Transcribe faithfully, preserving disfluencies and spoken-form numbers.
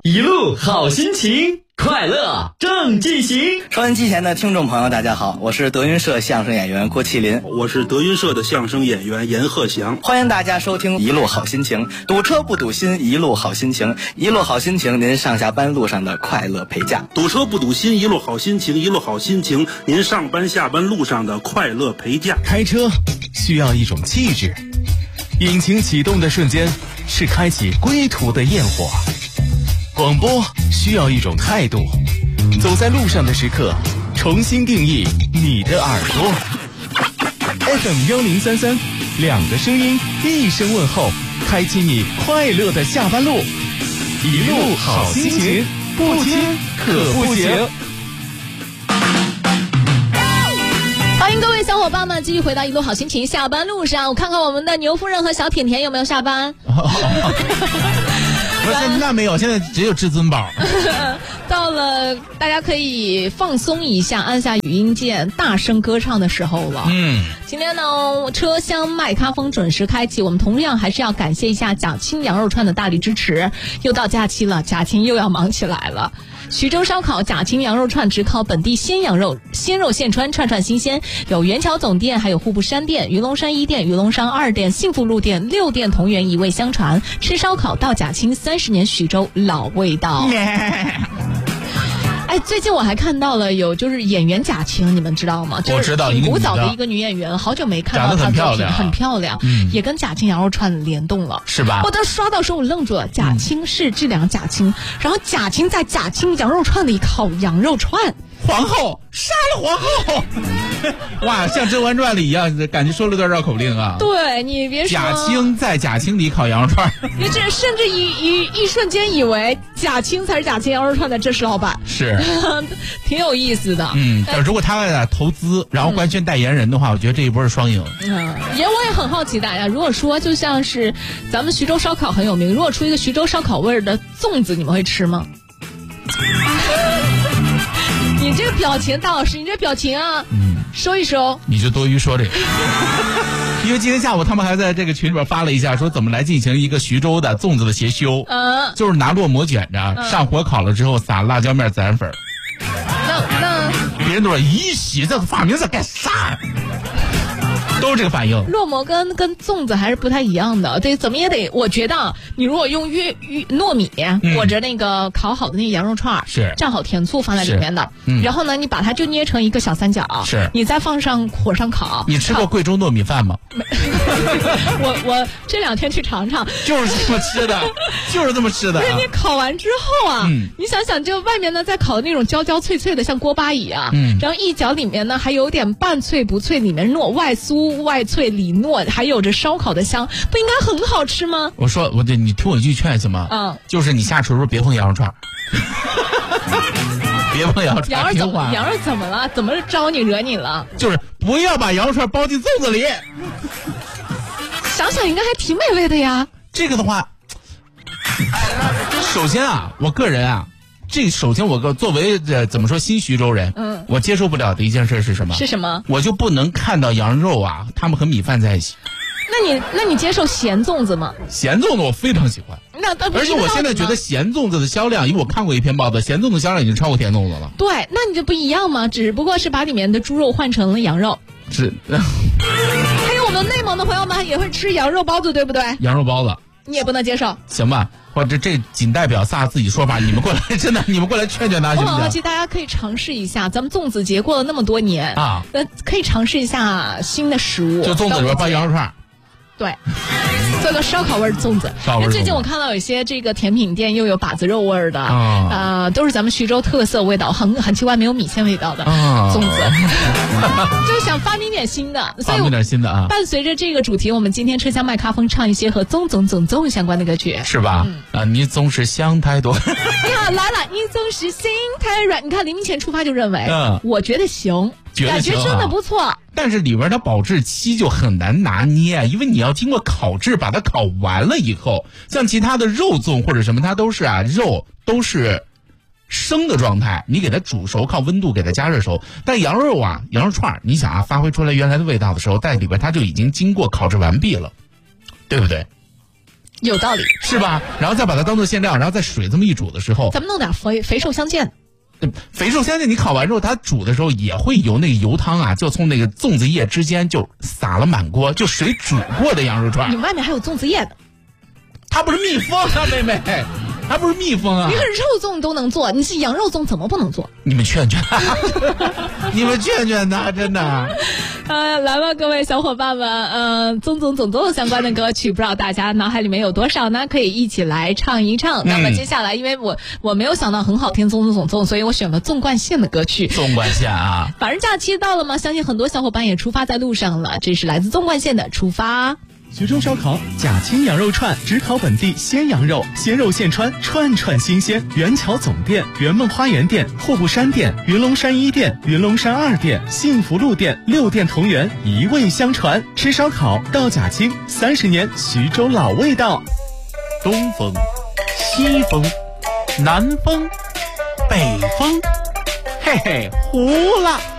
一路好心情，快乐正进行。 收音机前的听众朋友大家好，我是德云社相声演员郭麒麟， 我是德云社的相声演员严鹤翔。 欢迎大家收听一路好心情，堵车不堵心，一路好心情，一路好心情，您上下班路上的快乐陪驾。 堵车不堵心，一路好心情，一路好心情，您上班下班路上的快乐陪驾。 开车需要一种气质，引擎启动的瞬间是开启归途的焰火。广播需要一种态度，走在路上的时刻，重新定义你的耳朵。F M 幺零三三，两个声音，一声问候，开启你快乐的下班路。一路好心情，不听可不行。 欢迎各位小伙伴们继续回到一路好心情下班路上。我看看我们的牛夫人和小甜甜有没有下班。 不是，那没有，现在只有至尊宝。 到了大家可以放松一下，按下语音键，大声歌唱的时候了。 嗯， 今天呢，车厢麦咖风准时开启，我们同样还是要感谢一下贾青羊肉串的大力支持。又到假期了，贾青又要忙起来了。徐州烧烤贾青羊肉串只烤本地鲜羊肉，鲜肉现穿，串串新鲜。有元桥总店，还有户部山店、鱼龙山一店、鱼龙山二店、幸福路店、六店同源一味相传。吃烧烤到贾青，三十年徐州老味道。哎，最近我还看到了有就是演员贾青，你们知道吗？ 我知道， 就是古早的一个女演员，好久没看到她很漂亮， 很漂亮， 嗯， 也跟贾青羊肉串联动了， 是吧？ 我当时刷到时候我愣住了，贾青是质量贾青，然后贾青在贾青羊肉串里烤羊肉串。 皇后杀了皇后，哇，像《甄嬛传》里一样，感觉说了段绕口令啊。 对，你别说， 贾青在贾青里烤羊肉串， 你这甚至一一一瞬间以为贾青才是贾青羊肉串的真实老板， 是， 挺有意思的。 嗯，但如果他俩投资，然后官宣代言人的话，嗯，我觉得这一波是双赢。 嗯，也我也很好奇大家，如果说就像是咱们徐州烧烤很有名，如果出一个徐州烧烤味儿的粽子，你们会吃吗？你这个表情，大老师，你这表情啊，嗯，收一收。 你就多余说这个，因为今天下午他们还在这个群里边发了一下，说怎么来进行一个徐州的粽子的邪修，嗯，就是拿烙馍卷着，嗯，上火烤了之后撒辣椒面、孜然粉。 那那别人都说，咦，洗这发明这干啥？都是这个反应。 烙馍跟跟粽子还是不太一样的，对，怎么也得，我觉得你如果用月玉糯米裹着那个烤好的那个羊肉串， 是蘸好甜醋放在里面的，嗯，然后呢，你把它就捏成一个小三角， 是， 你再放上火上烤。 你吃过贵州糯米饭吗？ 我我这两天去尝尝， 就是这么吃的，就是这么吃的，啊。 不是你烤完之后啊，嗯，你想想，就外面呢再烤的那种焦焦脆脆的，像锅巴一样，嗯，然后一角里面呢还有点半脆不脆，里面糯，外酥外脆里糯，还有着烧烤的香，不应该很好吃吗？ 我说，我这你听我一句劝行吗？嗯，就是你下厨的时候别碰羊肉串，别碰羊肉串。 羊肉怎么？羊肉怎么了？怎么招你惹你了？ 就是不要把羊肉串包进粽子里。 想想应该还挺美味的呀。 这个的话，首先啊，我个人啊。这首先我个作为呃怎么说新徐州人，嗯，我接受不了的一件事是什么？ 是什么？ 我就不能看到羊肉啊，他们和米饭在一起。 那你那你接受咸粽子吗？ 咸粽子我非常喜欢。 那而且我现在觉得咸粽子的销量，因为我看过一篇报道，咸粽子销量已经超过甜粽子了。 对，那你就不一样吗？只不过是把里面的猪肉换成了羊肉。 是。 还有我们内蒙的朋友们也会吃羊肉包子，对不对？ 羊肉包子。 你也不能接受， 行吧？或者这仅代表仨自己说法，你们过来，真的，你们过来劝劝他行不行？ 我好奇大家可以尝试一下，咱们粽子节过了那么多年啊，呃，可以尝试一下新的食物， 就粽子里边包羊肉串。 对，做个烧烤味儿粽子。那最近我看到有些这个甜品店又有把子肉味儿的，啊、呃，都是咱们徐州特色味道，很很奇怪，没有米线味道的、啊、粽子，就想发明点新的， 发明点新的啊！ 伴随着这个主题，我们今天车厢麦咖风唱一些和粽粽粽粽相关的歌曲， 是吧？嗯、啊，你总是想太多。 你好，来了，你总是心太软。你看黎明前出发就认为，嗯，我觉得行。感觉真的不错， 但是里边的保质期就很难拿捏，因为你要经过烤制，把它烤完了以后，像其他的肉粽或者什么，它都是啊肉都是生的状态，你给它煮熟，靠温度给它加热熟。但羊肉啊，羊肉串，你想啊，发挥出来原来的味道的时候，在里边它就已经经过烤制完毕了，对不对？ 有道理， 是吧？然后再把它当做馅料，然后在水这么一煮的时候， 咱们弄点肥肥瘦相间。 肥瘦相间，你烤完之后，它煮的时候也会由那个油汤啊，就从那个粽子叶之间就撒了满锅，就水煮过的羊肉串。 你外面还有粽子叶呢， 它不是蜜蜂啊，妹妹，它不是蜜蜂啊。 你看肉粽都能做，你是羊肉粽怎么不能做？ 你们劝劝，你们劝劝他，真的。 呃，来吧，各位小伙伴们，呃，粽粽粽粽相关的歌曲，不知道大家脑海里面有多少呢？可以一起来唱一唱。嗯、那么接下来，因为我我没有想到很好听粽粽粽粽，所以我选了纵贯线的歌曲。 纵贯线啊！ 反正假期到了嘛，相信很多小伙伴也出发在路上了。这是来自纵贯线的出发。 徐州烧烤贾青羊肉串，只烤本地鲜羊肉，鲜肉现穿，串串新鲜。元桥总店、圆梦花园店、户部山店、云龙山一店、云龙山二店、幸福路店，六店同源，一味相传。吃烧烤到贾青，三十年徐州老味道。 东风、西风、南风、北风，嘿嘿，胡了。